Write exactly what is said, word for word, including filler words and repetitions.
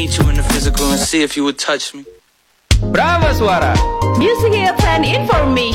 Meet you in the physical and see if you would touch me. Brava Suara. Music and information.